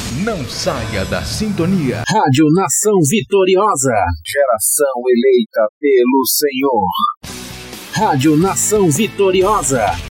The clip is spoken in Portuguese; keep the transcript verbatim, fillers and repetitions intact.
Não saia da sintonia. Rádio Nação Vitoriosa. Geração eleita pelo Senhor. Rádio Nação Vitoriosa.